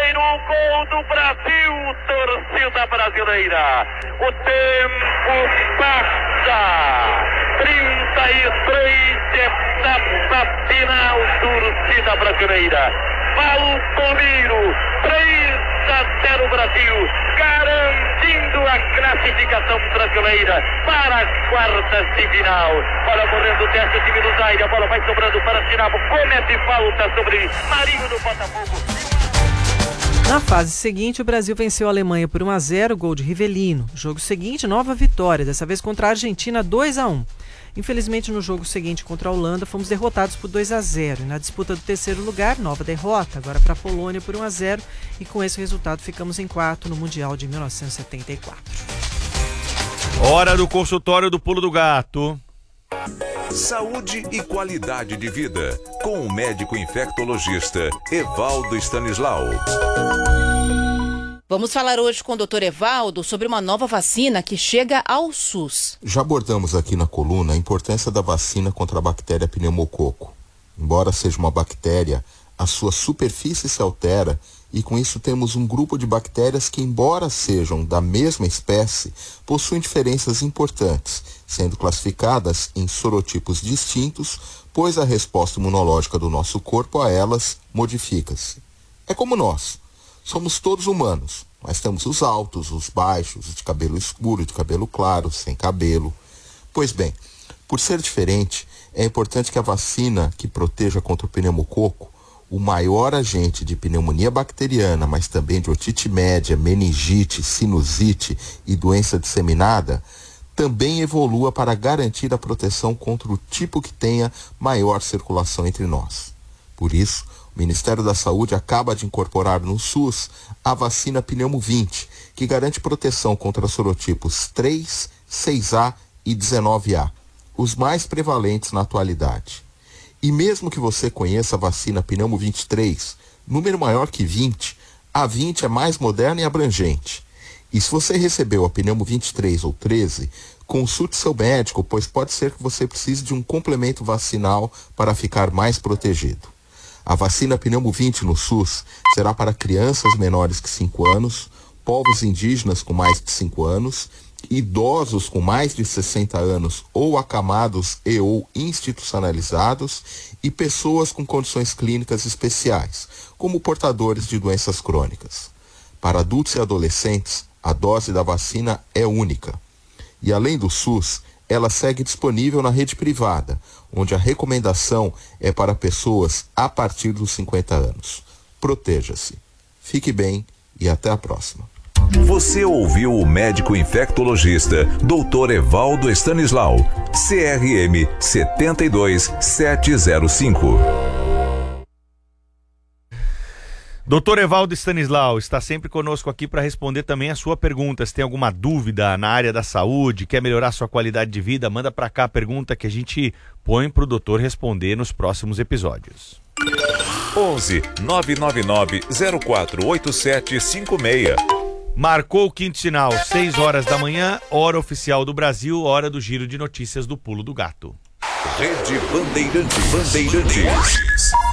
primeiro gol do Brasil, torcida brasileira. O tempo passa. 33, etapa final, torcida brasileira. Valdomiro, 3-0 Brasil, garantindo a classificação brasileira para as quartas de final. Bola morrendo o teste, o time do Zaire, a bola vai sobrando para Tirabo, comete falta sobre Marinho do Botafogo. Na fase seguinte, o Brasil venceu a Alemanha por 1-0, gol de Rivelino. Jogo seguinte, nova vitória, dessa vez contra a Argentina, 2-1. Infelizmente, no jogo seguinte contra a Holanda, fomos derrotados por 2-0. E na disputa do terceiro lugar, nova derrota, agora para a Polônia por 1-0. E com esse resultado, ficamos em quarto no Mundial de 1974. Hora do consultório do Pulo do Gato. Saúde e qualidade de vida, com o médico infectologista Evaldo Stanislau. Vamos falar hoje com o Dr. Evaldo sobre uma nova vacina que chega ao SUS. Já abordamos aqui na coluna a importância da vacina contra a bactéria pneumococo. Embora seja uma bactéria, a sua superfície se altera e com isso temos um grupo de bactérias que, embora sejam da mesma espécie, possuem diferenças importantes, sendo classificadas em sorotipos distintos, pois a resposta imunológica do nosso corpo a elas modifica-se. É como nós. Somos todos humanos, mas temos os altos, os baixos, os de cabelo escuro, de cabelo claro, sem cabelo. Pois bem, por ser diferente, é importante que a vacina que proteja contra o pneumococo, o maior agente de pneumonia bacteriana, mas também de otite média, meningite, sinusite e doença disseminada, também evolua para garantir a proteção contra o tipo que tenha maior circulação entre nós. Por isso, o Ministério da Saúde acaba de incorporar no SUS a vacina Pneumo 20, que garante proteção contra sorotipos 3, 6A e 19A, os mais prevalentes na atualidade. E mesmo que você conheça a vacina Pneumo 23, número maior que 20, a 20 é mais moderna e abrangente. E se você recebeu a Pneumo 23 ou 13, consulte seu médico, pois pode ser que você precise de um complemento vacinal para ficar mais protegido. A vacina Pneumo 20 no SUS será para crianças menores que 5 anos, povos indígenas com mais de 5 anos, idosos com mais de 60 anos ou acamados e ou institucionalizados e pessoas com condições clínicas especiais, como portadores de doenças crônicas. Para adultos e adolescentes, a dose da vacina é única. E além do SUS, ela segue disponível na rede privada, onde a recomendação é para pessoas a partir dos 50 anos. Proteja-se. Fique bem e até a próxima. Você ouviu o médico infectologista Dr. Evaldo Stanislau, CRM 72705. Dr. Evaldo Stanislau está sempre conosco aqui para responder também a sua pergunta. Se tem alguma dúvida na área da saúde, quer melhorar sua qualidade de vida, manda para cá a pergunta que a gente põe para o doutor responder nos próximos episódios. 11 999 048756. Marcou o quinto sinal, 6 horas da manhã, hora oficial do Brasil, hora do giro de notícias do Pulo do Gato. Rede Bandeirantes.